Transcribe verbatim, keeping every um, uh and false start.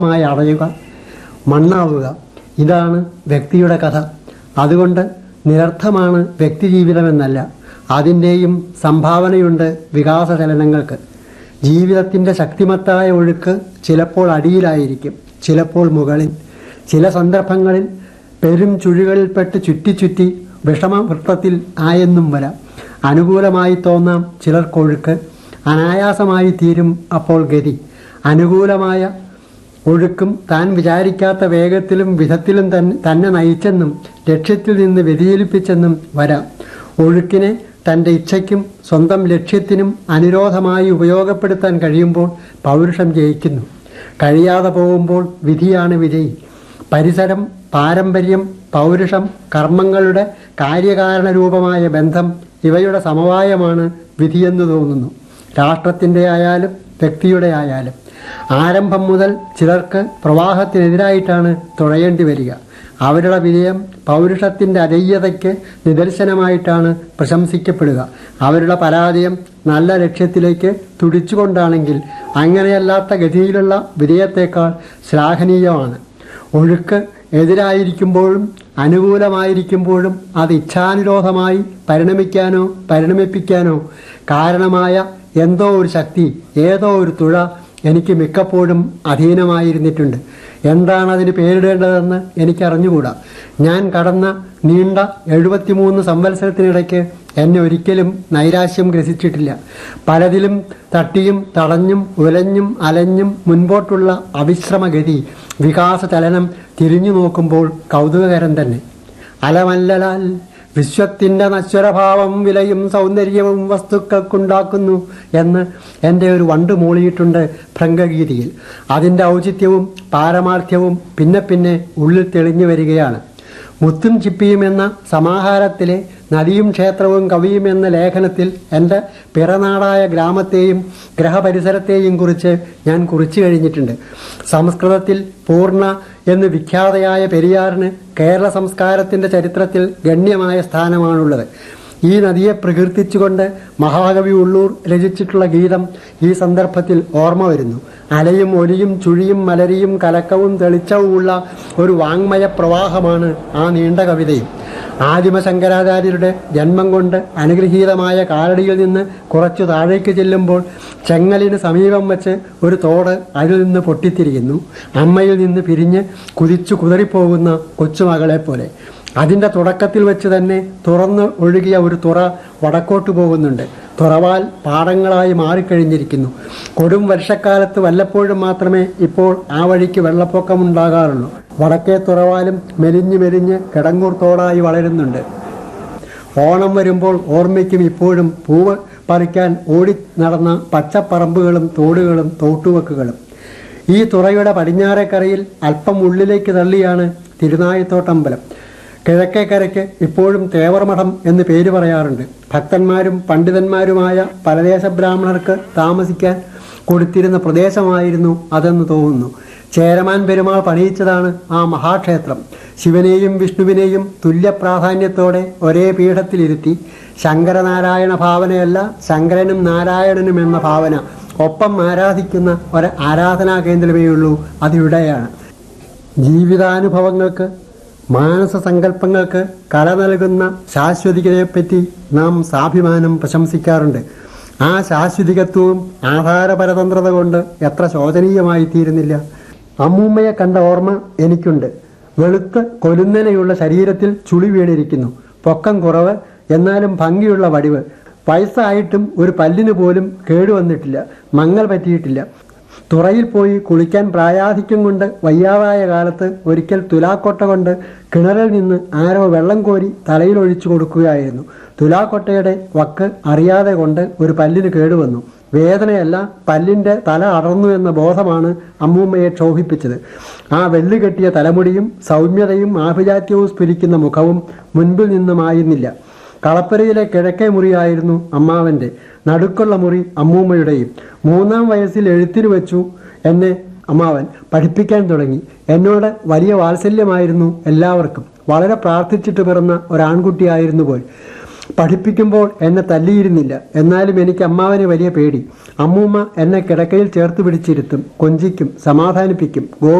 മായി അടയുക, മണ്ണാവുക. ഇതാണ് വ്യക്തിയുടെ കഥ. അതുകൊണ്ട് നിരർത്ഥമാണ് വ്യക്തിജീവിതമെന്നല്ല, അതിൻ്റെയും സംഭാവനയുണ്ട് വികാസചലനങ്ങൾക്ക്. ജീവിതത്തിൻ്റെ ശക്തിമത്തായ ഒഴുക്ക് ചിലപ്പോൾ അടിയിലായിരിക്കും, ചിലപ്പോൾ മുകളിൽ. ചില സന്ദർഭങ്ങളിൽ പെരും ചുഴികളിൽപ്പെട്ട് ചുറ്റി ചുറ്റി വിഷമവൃത്തത്തിൽ ആയെന്നും വരാം. അനുകൂലമായി തോന്നാം ചിലർക്കൊഴുക്ക്, അനായാസമായി തീരും അപ്പോൾ ഗതി. അനുകൂലമായ ഒഴുക്കും താൻ വിചാരിക്കാത്ത വേഗത്തിലും വിധത്തിലും തന്നെ നയിച്ചെന്നും ലക്ഷ്യത്തിൽ നിന്ന് വ്യതിചലിപ്പിച്ചെന്നും വരാം. ഒഴുക്കിനെ തൻ്റെ ഇച്ഛയ്ക്കും സ്വന്തം ലക്ഷ്യത്തിനും അനുരോധമായി ഉപയോഗപ്പെടുത്താൻ കഴിയുമ്പോൾ പൗരുഷം ജയിക്കുന്നു. കഴിയാതെ പോകുമ്പോൾ വിധിയാണ് വിജയി. പരിസരം, പാരമ്പര്യം, പൗരുഷം, കർമ്മങ്ങളുടെ കാര്യകാരണരൂപമായ ബന്ധം ഇവയുടെ സമവായമാണ് വിധിയെന്ന് തോന്നുന്നു. രാഷ്ട്രത്തിൻ്റെ ആയാലും വ്യക്തിയുടെ ആയാലും. ആരംഭം മുതൽ ചിലർക്ക് പ്രവാഹത്തിനെതിരായിട്ടാണ് തുഴയേണ്ടി വരിക. അവരുടെ വിജയം പൗരുഷത്തിൻ്റെ അജയ്യതയ്ക്ക് നിദർശനമായിട്ടാണ് പ്രശംസിക്കപ്പെടുക. അവരുടെ പരാജയം നല്ല ലക്ഷ്യത്തിലേക്ക് തുടിച്ചുകൊണ്ടാണെങ്കിൽ അങ്ങനെയല്ലാത്ത ഗതിയിലുള്ള വിജയത്തേക്കാൾ ശ്ലാഘനീയമാണ്. ഒഴുക്ക് എതിരായിരിക്കുമ്പോഴും അനുകൂലമായിരിക്കുമ്പോഴും അത് ഇച്ഛാനുരോധമായി പരിണമിക്കാനോ പരിണമിപ്പിക്കാനോ കാരണമായ എന്തോ ഒരു ശക്തി, ഏതോ ഒരു തുഴ എനിക്ക് മിക്കപ്പോഴും അധീനമായിരുന്നിട്ടുണ്ട്. എന്താണതിന് പേരിടേണ്ടതെന്ന് എനിക്കറിഞ്ഞുകൂടാ. ഞാൻ കടന്ന നീണ്ട എഴുപത്തിമൂന്ന് സംവത്സരത്തിനിടയ്ക്ക് എന്നെ ഒരിക്കലും നൈരാശ്യം ഗ്രസിച്ചിട്ടില്ല. പലതിലും തട്ടിയും തടഞ്ഞും ഉലഞ്ഞും അലഞ്ഞും മുൻപോട്ടുള്ള അവിശ്രമഗതി, വികാസചലനം തിരിഞ്ഞു നോക്കുമ്പോൾ കൗതുകകരം തന്നെ. അലമല്ലലാൽ വിശ്വത്തിൻ്റെ നശ്വരഭാവം വിലയും സൗന്ദര്യവും വസ്തുക്കൾക്കുണ്ടാക്കുന്നു എന്ന് എൻ്റെ ഒരു വണ്ട് മൂളിയിട്ടുണ്ട് ഭ്രംഗഗീതിയിൽ. അതിൻ്റെ ഔചിത്യവും പാരമാർത്ഥ്യവും പിന്നെ പിന്നെ ഉള്ളിൽ തെളിഞ്ഞു വരികയാണ്. മുത്തും ചിപ്പിയും എന്ന സമാഹാരത്തിലെ നദിയും ക്ഷേത്രവും കവിയും എന്ന ലേഖനത്തിൽ എൻ്റെ പിറനാടായ ഗ്രാമത്തെയും ഗ്രഹപരിസരത്തെയും കുറിച്ച് ഞാൻ കുറിച്ചു കഴിഞ്ഞിട്ടുണ്ട്. സംസ്കൃതത്തിൽ പൂർണ്ണ എന്ന് വിഖ്യാതയായ പെരിയാറിന് കേരള സംസ്കാരത്തിൻ്റെ ചരിത്രത്തിൽ ഗണ്യമായ സ്ഥാനമാണുള്ളത്. ഈ നദിയെ പ്രകീർത്തിച്ചുകൊണ്ട് മഹാകവി ഉള്ളൂർ രചിച്ചിട്ടുള്ള ഗീതം ഈ സന്ദർഭത്തിൽ ഓർമ്മ വരുന്നു. അലയും ഒലിയും ചുഴിയും മലരിയും കലക്കവും തെളിച്ചവുമുള്ള ഒരു വാങ്മയ പ്രവാഹമാണ് ആ നീണ്ട കവിതയും. ആദിമശങ്കരാചാര്യരുടെ ജന്മം കൊണ്ട് അനുഗ്രഹീതമായ കാലടിയിൽ നിന്ന് കുറച്ചു താഴേക്ക് ചെല്ലുമ്പോൾ ചെങ്ങലിന് സമീപം വെച്ച് ഒരു തോട് അതിൽ നിന്ന് പൊട്ടിത്തിരിയുന്നു. അമ്മയിൽ നിന്ന് പിരിഞ്ഞ് കുതിച്ചു കുതറിപ്പോകുന്ന കൊച്ചുമകളെ പോലെ. അതിൻ്റെ തുടക്കത്തിൽ വെച്ച് തന്നെ തുറന്ന് ഒഴുകിയ ഒരു തുറ വടക്കോട്ട് പോകുന്നുണ്ട്. തുറവാൽ പാടങ്ങളായി മാറിക്കഴിഞ്ഞിരിക്കുന്നു. കൊടും വർഷക്കാലത്ത് വല്ലപ്പോഴും മാത്രമേ ഇപ്പോൾ ആ വഴിക്ക് വെള്ളപ്പൊക്കമുണ്ടാകാറുള്ളൂ. വടക്കേ തുറവാലും മെലിഞ്ഞ് മെലിഞ്ഞ് കിടങ്ങൂർ തോടായി വളരുന്നുണ്ട്. ഓണം വരുമ്പോൾ ഓർമ്മയ്ക്കും ഇപ്പോഴും പൂവ് പറിക്കാൻ ഓടി നടന്ന പച്ചപ്പറമ്പുകളും തോടുകളും തോട്ടുവക്കുകളും. ഈ തുറയുടെ പടിഞ്ഞാറേക്കരയിൽ അല്പം ഉള്ളിലേക്ക് തള്ളിയാണ് തിരുനായിത്തോട്ടമ്പലം. കിഴക്കേക്കരയ്ക്ക് ഇപ്പോഴും തേവർമഠം എന്ന് പേര് പറയാറുണ്ട്. ഭക്തന്മാരും പണ്ഡിതന്മാരുമായ പരദേശ ബ്രാഹ്മണർക്ക് താമസിക്കാൻ കൊടുത്തിരുന്ന പ്രദേശമായിരുന്നു അതെന്ന് തോന്നുന്നു. ചേരമാൻ പെരുമാൾ പണിയിച്ചതാണ് ആ മഹാക്ഷേത്രം. ശിവനെയും വിഷ്ണുവിനെയും തുല്യ പ്രാധാന്യത്തോടെ ഒരേ പീഠത്തിലിരുത്തി ശങ്കരനാരായണ ഭാവനയല്ല, ശങ്കരനും നാരായണനും എന്ന ഭാവന ഒപ്പം ആരാധിക്കുന്ന ഒരു ആരാധനാ കേന്ദ്രമേ ഉള്ളൂ. അതിവിടെയാണ്. ജീവിതാനുഭവങ്ങൾക്ക്, മാനസ സങ്കല്പങ്ങൾക്ക് കല നൽകുന്ന ശാശ്വതികതയെപ്പറ്റി നാം സാഭിമാനം പ്രശംസിക്കാറുണ്ട്. ആ ശാശ്വതികത്വവും ആധാരപരതന്ത്രത കൊണ്ട് എത്ര ശോചനീയമായി തീരുന്നില്ല. അമ്മൂമ്മയെ കണ്ട ഓർമ്മ എനിക്കുണ്ട്. വെളുത്ത് കൊലുന്നനെയുള്ള ശരീരത്തിൽ ചുളി വീണിരിക്കുന്നു. പൊക്കം കുറവ്, എന്നാലും ഭംഗിയുള്ള വടിവ്. വയസ്സായിട്ടും ഒരു പല്ലിന് പോലും കേടുവന്നിട്ടില്ല, മങ്ങൽ പറ്റിയിട്ടില്ല. തുറയിൽ പോയി കുളിക്കാൻ പ്രായാധിക്യം കൊണ്ട് വയ്യാതായ കാലത്ത് ഒരിക്കൽ തുലാക്കൊട്ട കൊണ്ട് കിണറിൽ നിന്ന് ആരോ വെള്ളം കോരി തലയിലൊഴിച്ചു കൊടുക്കുകയായിരുന്നു. തുലാക്കൊട്ടയുടെ വക്ക് അറിയാതെ കൊണ്ട് ഒരു പല്ലിന് കേടുവന്നു. വേദനയല്ല, പല്ലിൻ്റെ തല അടർന്നു എന്ന ബോധമാണ് അമ്മൂമ്മയെ ക്ഷോഭിപ്പിച്ചത്. ആ വെള്ളി കെട്ടിയ തലമുടിയും സൗമ്യതയും ആഭിജാത്യവും സ്ഫുരിക്കുന്ന മുഖവും മുൻപിൽ നിന്നുമായിരുന്നില്ല. കളപ്പുരയിലെ കിഴക്കേ മുറിയായിരുന്നു അമ്മാവൻ്റെ, നടുക്കുള്ള മുറി അമ്മൂമ്മയുടെയും. മൂന്നാം വയസ്സിൽ എഴുത്തിനു വെച്ചു എന്നെ അമ്മാവൻ പഠിപ്പിക്കാൻ തുടങ്ങി. എന്നോട് വലിയ വാത്സല്യമായിരുന്നു എല്ലാവർക്കും. വളരെ പ്രാർത്ഥിച്ചിട്ട് പിറന്ന ഒരാൺകുട്ടിയായിരുന്നു പോൽ. പഠിപ്പിക്കുമ്പോൾ എന്നെ തല്ലിയിരുന്നില്ല. എന്നാലും എനിക്ക് അമ്മാവന് വലിയ പേടി. അമ്മൂമ്മ എന്നെ കിടക്കയിൽ ചേർത്ത് പിടിച്ചിരുത്തും, കൊഞ്ചിക്കും, സമാധാനിപ്പിക്കും.